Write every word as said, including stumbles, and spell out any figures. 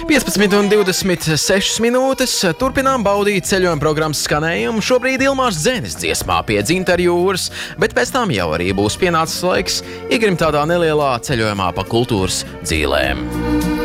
piecpadsmit un divdesmit sešas minūtes. Turpinām baudīt ceļojuma programmas skanējumu. Šobrīd Ilmārs Dzenis dziesmā pie Dzintaru jūras, bet pēc tam jau arī būs pienācis laiks Igrim tādā nelielā ceļojumā pa kultūras dzīlēm.